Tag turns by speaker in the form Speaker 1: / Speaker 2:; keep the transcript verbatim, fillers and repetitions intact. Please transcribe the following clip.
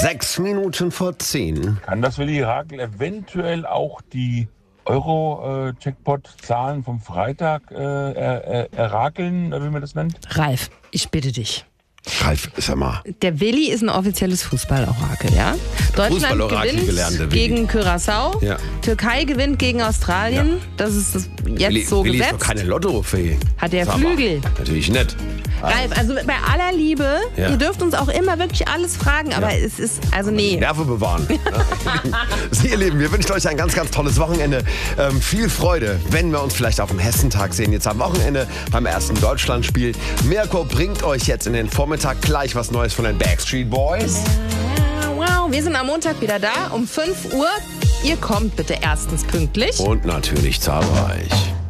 Speaker 1: Sechs Minuten vor zehn.
Speaker 2: Kann das Willi Rakel eventuell auch die Euro-Jackpot-Zahlen vom Freitag äh, er, er, errakeln, wie man das nennt?
Speaker 3: Ralf, ich bitte dich.
Speaker 1: Ralf, sag mal.
Speaker 3: Der Willi ist ein offizielles Fußballorakel, ja? Deutschland
Speaker 1: Fußballorakel
Speaker 3: gewinnt
Speaker 1: gelernte Willi.
Speaker 3: gegen Curaçao.
Speaker 1: Ja.
Speaker 3: Türkei gewinnt gegen Australien.
Speaker 1: Ja.
Speaker 3: Das ist das jetzt
Speaker 1: Willi,
Speaker 3: so
Speaker 1: Willi
Speaker 3: gesetzt.
Speaker 1: ist doch keine Lottofee.
Speaker 3: Hat der
Speaker 1: Sag mal.
Speaker 3: Flügel.
Speaker 1: Natürlich nicht.
Speaker 3: Ralf, also bei aller Liebe,
Speaker 1: Ja.
Speaker 3: ihr dürft uns auch immer wirklich alles fragen, aber
Speaker 1: Ja.
Speaker 3: es ist, also nee.
Speaker 1: Nerven bewahren. Sie, ihr Lieben, wir wünschen euch ein ganz, ganz tolles Wochenende. Ähm, viel Freude, wenn wir uns vielleicht auf dem Hessentag sehen. Jetzt am Wochenende beim ersten Deutschlandspiel. Mirko bringt euch jetzt in den Vormittag gleich was Neues von den Backstreet Boys.
Speaker 3: Wow, wir sind am Montag wieder da um fünf Uhr. Ihr kommt bitte erstens pünktlich.
Speaker 1: Und natürlich zahlreich.